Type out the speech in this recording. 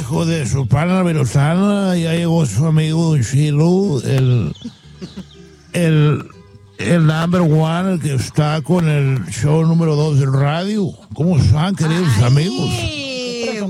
hijo de su pana Verosana, ya llegó su amigo Don Chilo, el number one, el que está con el show número 2 del radio. ¿Cómo están, queridos amigos?